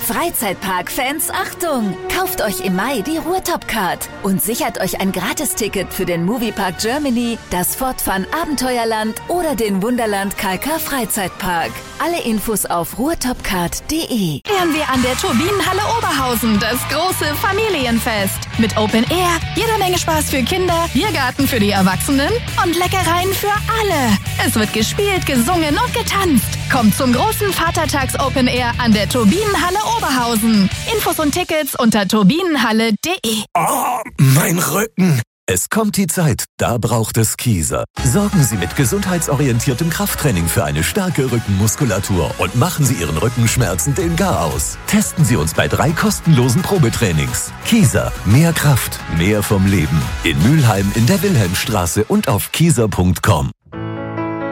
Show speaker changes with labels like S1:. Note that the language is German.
S1: Freizeitpark-Fans, Achtung! Kauft euch im Mai die Ruhrtop-Card und sichert euch ein Gratisticket für den Moviepark Germany, das Fortfahren Abenteuerland oder den Wunderland KK Freizeitpark. Alle Infos auf ruhrtopcard.de.
S2: Feiern wir an der Turbinenhalle Oberhausen das große Familienfest. Mit Open Air, jede Menge Spaß für Kinder, Biergarten für die Erwachsenen und Leckereien für alle. Es wird gespielt, gesungen und getanzt. Kommt zum großen Vatertags Open Air an der Turbinenhalle Oberhausen. Infos und Tickets unter turbinenhalle.de.
S3: Oh, mein Rücken. Es kommt die Zeit, da braucht es Kieser. Sorgen Sie mit gesundheitsorientiertem Krafttraining für eine starke Rückenmuskulatur und machen Sie Ihren Rückenschmerzen den Gar aus. Testen Sie uns bei 3 kostenlosen Probetrainings. Kieser, mehr Kraft, mehr vom Leben. In Mülheim in der Wilhelmstraße und auf kieser.com.